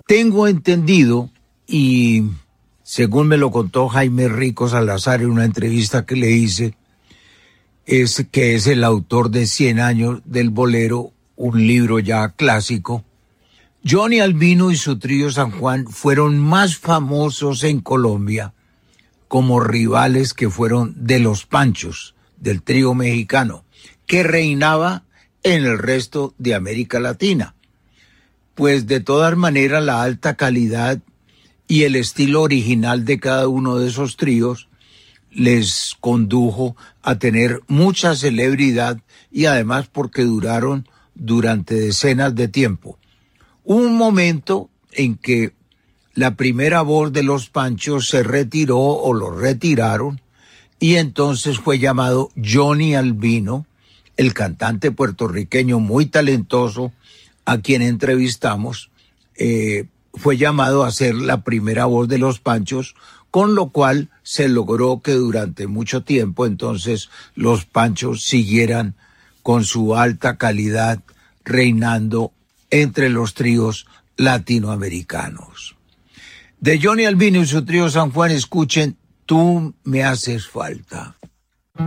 Tengo entendido, y según me lo contó Jaime Rico Salazar en una entrevista que le hice, es que es el autor de 100 años del bolero, un libro ya clásico. Johnny Albino y su trío San Juan fueron más famosos en Colombia como rivales que fueron de los Panchos, del trío mexicano, que reinaba en el resto de América Latina. Pues de todas maneras la alta calidad y el estilo original de cada uno de esos tríos les condujo a tener mucha celebridad y además porque duraron durante decenas de tiempo. Hubo un momento en que la primera voz de los Panchos se retiró o lo retiraron y entonces fue llamado Johnny Albino, el cantante puertorriqueño muy talentoso a quien entrevistamos, fue llamado a ser la primera voz de los Panchos, con lo cual se logró que durante mucho tiempo entonces los Panchos siguieran con su alta calidad reinando entre los tríos latinoamericanos. De Johnny Albino y su trío San Juan, escuchen Tú me haces falta.